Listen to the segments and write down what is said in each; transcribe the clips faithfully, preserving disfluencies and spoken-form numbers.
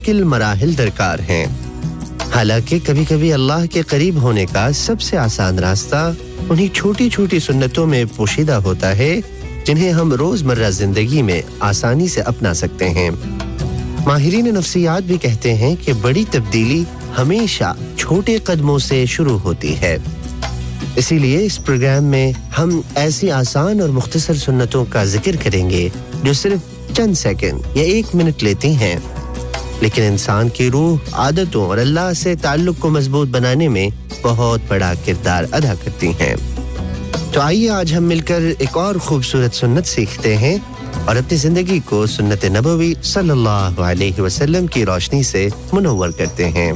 मुश्किल मराहिल दरकार हैं। हालांकि कभी-कभी अल्लाह के करीब होने का सबसे आसान रास्ता उन्हीं छोटी-छोटी सुन्नतों में पोशीदा होता है जिन्हें हम रोजमर्रा जिंदगी में आसानी से अपना सकते हैं। माहिरीन नफ्सियात भी कहते हैं कि बड़ी तब्दीली हमेशा छोटे कदमों से शुरू होती है। इसीलिए इस प्रोग्राम में हम ऐसी आसान और मुख्तसर सुन्नतों का जिक्र करेंगे जो सिर्फ चंद सेकंड या एक मिनट लेती हैं, लेकिन इंसान की रूह, आदतों और अल्लाह से ताल्लुक को मजबूत बनाने में बहुत बड़ा किरदार अदा करती हैं। तो आइए आज हम मिलकर एक और खूबसूरत सुन्नत सीखते हैं और अपनी जिंदगी को सुन्नत नबवी सल्लल्लाहु अलैहि वसल्लम की रोशनी से मुनव्वर करते हैं।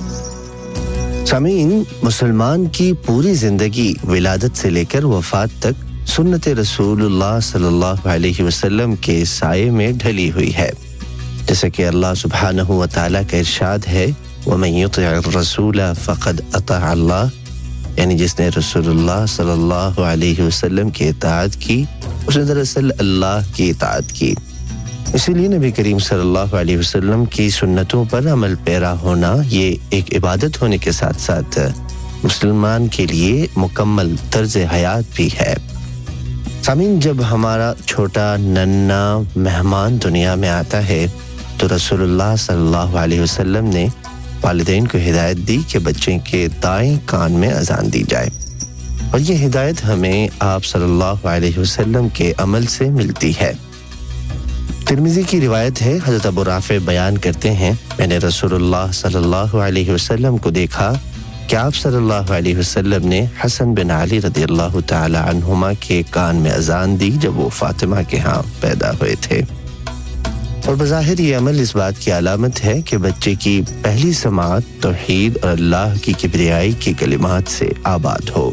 सामीन, मुसलमान की पूरी जिंदगी विलादत से लेकर वफात तक सुन्नत रसूलुल्लाह सल्लल्लाहु अलैहि वसल्लम के साये में ढली हुई है। जैसे कि अल्लाह सुब्हानहू व तआला का इरशाद है, वमन युतिअर रसूल फक़द अता अल्लाह, यानी जिसने रसूलुल्लाह सल्लल्लाहु अलैहि वसल्लम की इताअत की उसने दरअसल अल्लाह की इताअत की। इसीलिए नबी करीम सल्लल्लाहु अलैहि वसल्लम की सुन्नतों पर अमल पैरा होना ये एक इबादत होने के साथ साथ मुसलमान के लिए मुकम्मल तर्ज हयात भी है। सामीन, जब हमारा छोटा नन्ना मेहमान दुनिया में आता है तो रसूलुल्लाह सल्लल्लाहु अलैहि वसल्लम ने वालिदैन को हिदायत दी कि बच्चे के दाएं कान में अजान दी जाए, और ये हिदायत हमें आप सल्लल्लाहु अलैहि वसल्लम के अमल से मिलती है। तिर्मिज़ी की रिवायत है, हज़रत अबू राफ़े बयान करते हैं, मैंने रसूलुल्लाह सल्लल्लाहु अलैहि वसल्लम को देखा कि आप सल्लल्लाहु अलैहि वसल्लम ने हसन बिन अली रज़ियल्लाहु ताला अन्हुमा के कान में अजान दी जब वो फातिमा के यहाँ पैदा हुए थे। और बज़ाहिर ये अमल इस बात की अलामत है कि बच्चे की पहली समाअत तौहीद और अल्लाह की किबरियाई के कलिमात से आबाद हो।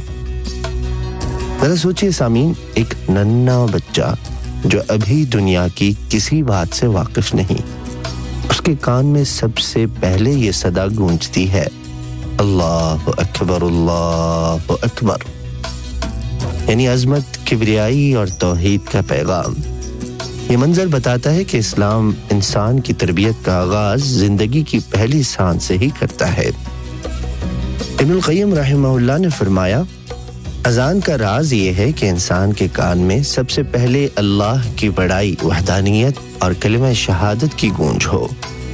जरा सोचिए सामीन, एक नन्ना बच्चा जो अभी दुनिया की किसी बात से वाकिफ नहीं, उसके कान में सबसे पहले ये सदा गूंजती है, अल्लाहु अकबर अल्लाहु अकबर, यानी अजमत, किबरियाई और तौहीद का पैगाम। ये मंजर बताता है कि इस्लाम इंसान की तरबियत का आगाज जिंदगी की पहली सांस से ही करता है। इब्नुल क़य्यिम रहमहुल्लाह ने फरमाया, अजान का राज ये है कि इंसान के कान में सबसे पहले अल्लाह की बड़ाई, वहदानियत और कलिमा शहादत की गूंज हो।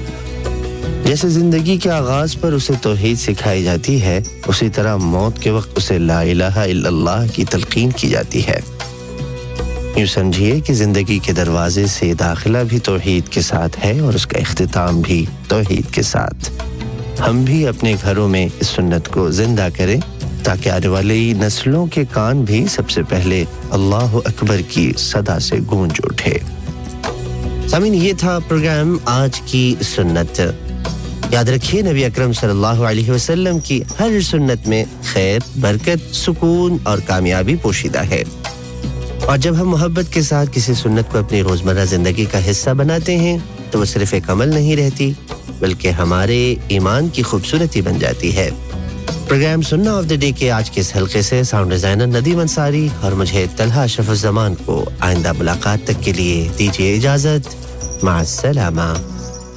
जैसे जिंदगी के आगाज पर उसे तौहीद सिखाई जाती है, उसी तरह मौत के वक्त उसे ला इलाहा इल्लल्लाह की तलकीन की जाती है। यूं समझिए कि जिंदगी के दरवाजे से दाखिला भी तौहीद के साथ है और उसका इख्तिताम भी तौहीद के साथ। हम भी अपने घरों में इस सुन्नत को जिंदा करें ताकि आने वाली नस्लों के कान भी सबसे पहले अल्लाहु अकबर की सदा से गूंज उठे। सामीन, ये था प्रोग्राम आज की सुन्नत। याद रखिए, नबी अकरम सल्लल्लाहु अलैहि वसल्लम की हर सुन्नत में खैर, बरकत, सुकून और कामयाबी पोशीदा है। और जब हम मोहब्बत के साथ किसी सुन्नत को अपनी रोजमर्रा जिंदगी का हिस्सा बनाते हैं तो वो सिर्फ एक अमल नहीं रहती बल्कि हमारे ईमान की खूबसूरती बन जाती है। प्रोग्राम सुन्ना ऑफ द डे के आज के इस हल्के से साउंड डिजाइनर नदीम अंसारी और मुझे तलहा शफुज़्ज़मान को आइंदा मुलाकात तक के लिए दीजिए इजाजत। माअस्सलामा।